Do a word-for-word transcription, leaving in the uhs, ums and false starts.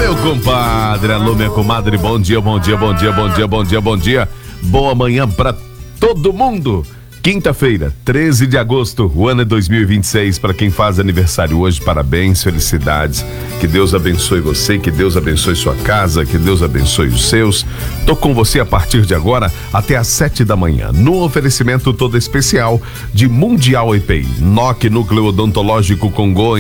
meu compadre, alô, minha comadre, bom dia, bom dia, bom dia, bom dia, bom dia, bom dia. Boa manhã pra todo mundo. Quinta-feira, treze de agosto, o ano é dois mil e vinte e seis. Para quem faz aniversário hoje, parabéns, felicidades. Que Deus abençoe você, que Deus abençoe sua casa, que Deus abençoe os seus. Tô com você a partir de agora até às sete da manhã, no oferecimento todo especial de Mundial E P I, N O C Núcleo Odontológico Congonhas.